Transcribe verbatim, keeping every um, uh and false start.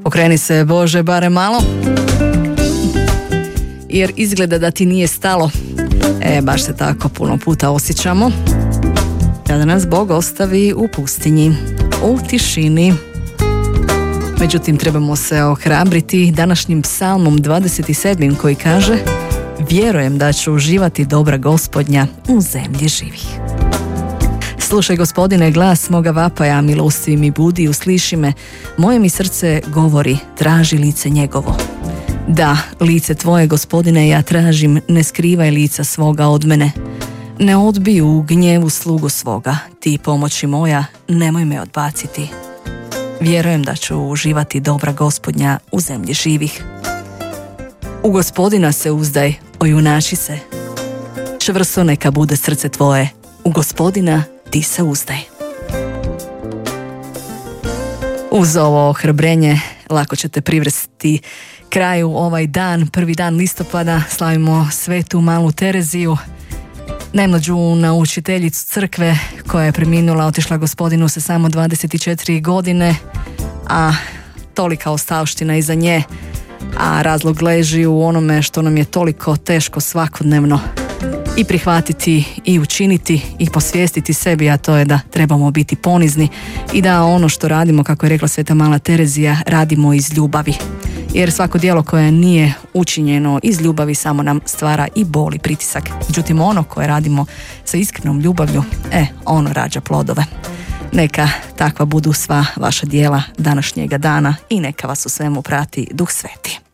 Pokreni se, Bože, bare malo, jer izgleda da ti nije stalo. E, baš se tako puno puta osjećamo kada nas Bog ostavi u pustinji, u tišini. Međutim, trebamo se ohrabriti današnjim psalmom dvadeset sedam koji kaže: vjerujem da ću uživati dobra Gospodnja u zemlji živih. Slušaj, Gospodine, glas moga vapaja, milostivi mi budi, usliši me. Moje mi srce govori, traži lice njegovo. Da, lice tvoje, Gospodine, ja tražim, ne skrivaj lica svoga od mene. Ne odbij u gnjevu slugu svoga, ti pomoći moja, nemoj me odbaciti. Vjerujem da ću uživati dobra Gospodnja u zemlji živih. U Gospodina se uzdaj, ojunači se. Čvrsto neka bude srce tvoje, u Gospodina ti se uzdaj. Uz ovo ohrabrenje lako ćete privresti kraju ovaj dan, prvi dan listopada. Slavimo svetu malu Tereziju, najmlađu naučiteljicu crkve koja je preminula, otišla Gospodinu sa samo dvadeset četiri godine, a tolika ostavština iza nje, a razlog leži u onome što nam je toliko teško svakodnevno i prihvatiti i učiniti i posvijestiti sebi, a to je da trebamo biti ponizni i da ono što radimo, kako je rekla sveta mala Terezija, radimo iz ljubavi. Jer svako djelo koje nije učinjeno iz ljubavi samo nam stvara i bol i pritisak. Međutim, ono koje radimo sa iskrenom ljubavlju, e, ono rađa plodove. Neka takva budu sva vaša djela današnjega dana i neka vas u svemu prati Duh Sveti.